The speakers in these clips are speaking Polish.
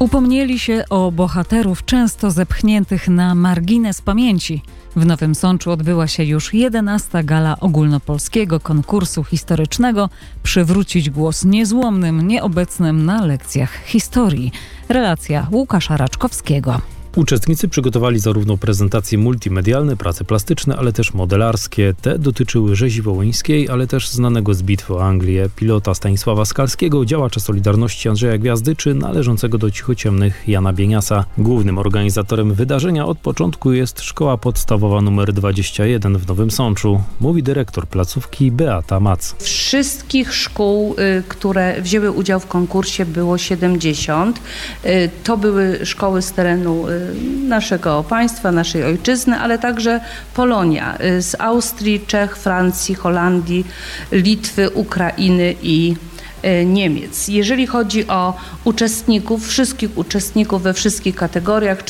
Upomnieli się o bohaterów często zepchniętych na margines pamięci. W Nowym Sączu odbyła się już 11. gala ogólnopolskiego konkursu historycznego Przywrócić głos niezłomnym, nieobecnym na lekcjach historii. Relacja Łukasza Raczkowskiego. Uczestnicy przygotowali zarówno prezentacje multimedialne, prace plastyczne, ale też modelarskie. Te dotyczyły rzezi wołyńskiej, ale też znanego z bitwy o Anglię pilota Stanisława Skalskiego, działacza Solidarności Andrzeja Gwiazdy czy należącego do cichociemnych Jana Bieniasa. Głównym organizatorem wydarzenia od początku jest Szkoła Podstawowa nr 21 w Nowym Sączu, mówi dyrektor placówki Beata Mac. Wszystkich szkół, które wzięły udział w konkursie, było 70. To były szkoły z terenu naszego państwa, naszej ojczyzny, ale także Polonia z Austrii, Czech, Francji, Holandii, Litwy, Ukrainy i Niemiec. Jeżeli chodzi o uczestników, wszystkich uczestników we wszystkich kategoriach,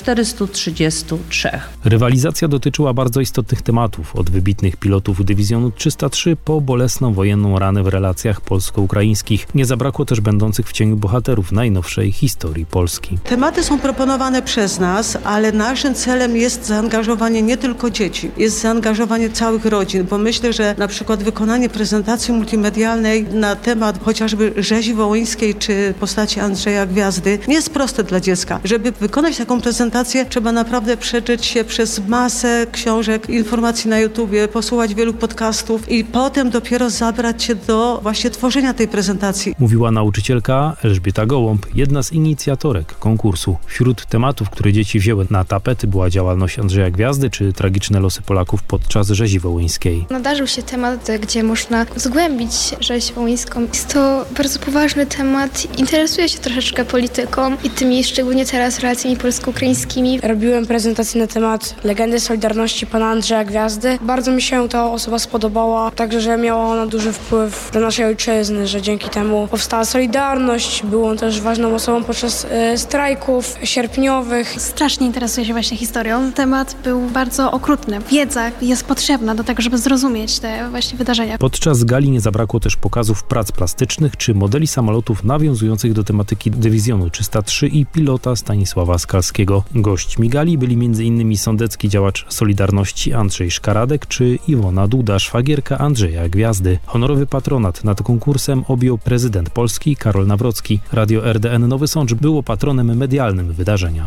433. Rywalizacja dotyczyła bardzo istotnych tematów, od wybitnych pilotów dywizjonu 303 po bolesną wojenną ranę w relacjach polsko-ukraińskich. Nie zabrakło też będących w cieniu bohaterów najnowszej historii Polski. Tematy są proponowane przez nas, ale naszym celem jest zaangażowanie nie tylko dzieci, jest zaangażowanie całych rodzin, bo myślę, że na przykład wykonanie prezentacji multimedialnej na temat chociażby rzezi wołyńskiej czy postaci Andrzeja Gwiazdy nie jest proste dla dziecka. Żeby wykonać taką prezentację, trzeba naprawdę przejrzeć się przez masę książek, informacji na YouTubie, posłuchać wielu podcastów i potem dopiero zabrać się do właśnie tworzenia tej prezentacji. Mówiła nauczycielka Elżbieta Gołąb, jedna z inicjatorek konkursu. Wśród tematów, które dzieci wzięły na tapety, była działalność Andrzeja Gwiazdy czy tragiczne losy Polaków podczas rzezi wołyńskiej. Nadarzył się temat, gdzie można zgłębić rzeź wołyńską. Jest to bardzo poważny temat. Interesuję się troszeczkę polityką i tymi szczególnie teraz relacjami polsko-ukraińskimi. Robiłem prezentację na temat legendy Solidarności pana Andrzeja Gwiazdy. Bardzo mi się ta osoba spodobała, także że miała ona duży wpływ do naszej ojczyzny, że dzięki temu powstała Solidarność. Był on też ważną osobą podczas strajków sierpniowych. Strasznie interesuję się właśnie historią. Temat był bardzo okrutny. Wiedza jest potrzebna do tego, żeby zrozumieć te właśnie wydarzenia. Podczas gali nie zabrakło też pokazów prac plastycznych czy modeli samolotów nawiązujących do tematyki dywizjonu 303 i pilota Stanisława Skalskiego. Gośćmi gali byli m.in. sądecki działacz Solidarności Andrzej Szkaradek czy Iwona Duda, szwagierka Andrzeja Gwiazdy. Honorowy patronat nad konkursem objął prezydent Polski Karol Nawrocki. Radio RDN Nowy Sącz było patronem medialnym wydarzenia.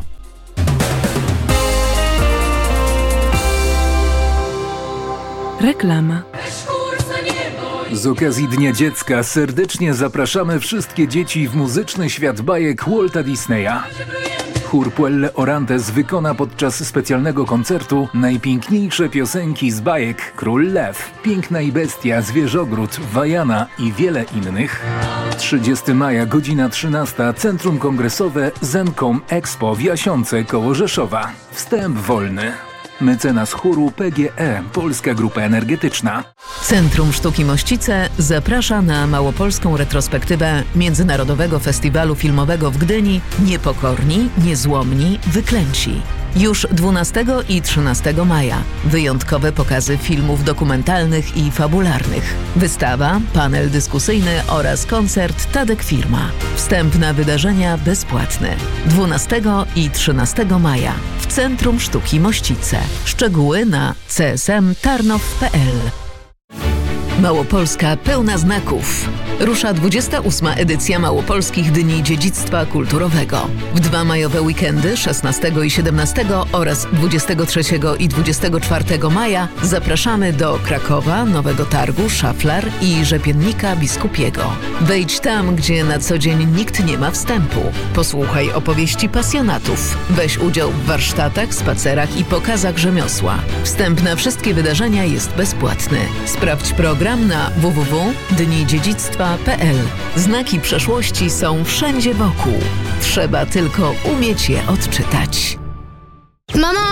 Reklama. Z okazji Dnia Dziecka serdecznie zapraszamy wszystkie dzieci w muzyczny świat bajek Walta Disneya. Chór Puelle Orantes wykona podczas specjalnego koncertu najpiękniejsze piosenki z bajek Król Lew, Piękna i Bestia, Zwierzogród, Wajana i wiele innych. 30 maja, godzina 13, Centrum Kongresowe Zencom Expo w Jasiące koło Rzeszowa. Wstęp wolny. Mecenas chóru PGE, Polska Grupa Energetyczna. Centrum Sztuki Mościce zaprasza na małopolską retrospektywę Międzynarodowego Festiwalu Filmowego w Gdyni Niepokorni, Niezłomni, Wyklęci. Już 12 i 13 maja wyjątkowe pokazy filmów dokumentalnych i fabularnych. Wystawa, panel dyskusyjny oraz koncert Tadek Firma. Wstęp na wydarzenia bezpłatny. 12 i 13 maja w Centrum Sztuki Mościce. Szczegóły na csmtarnow.pl. Małopolska pełna znaków. Rusza 28. edycja Małopolskich Dni Dziedzictwa Kulturowego. W 2 majowe weekendy 16 i 17 oraz 23 i 24 maja zapraszamy do Krakowa, Nowego Targu, Szaflar i Rzepiennika Biskupiego. Wejdź tam, gdzie na co dzień nikt nie ma wstępu. Posłuchaj opowieści pasjonatów. Weź udział w warsztatach, spacerach i pokazach rzemiosła. Wstęp na wszystkie wydarzenia jest bezpłatny. Sprawdź program na www.dnidziedzictwa.pl. Znaki przeszłości są wszędzie wokół. Trzeba tylko umieć je odczytać. Mamo,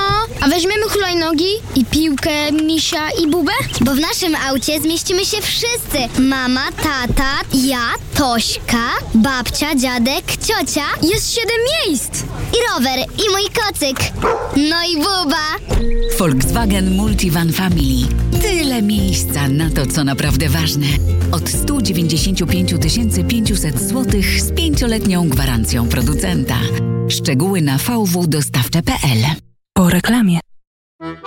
A weźmiemy hulajnogi i piłkę, misia i bubę? Bo w naszym aucie zmieścimy się wszyscy. Mama, tata, ja, Tośka, babcia, dziadek, ciocia. Jest 7 miejsc. I rower, i mój kocyk. No i buba. Volkswagen Multivan Family. Tyle miejsca na to, co naprawdę ważne. Od 195 500 zł z 5-letnią gwarancją producenta. Szczegóły na vwdostawcze.pl. Po reklamie.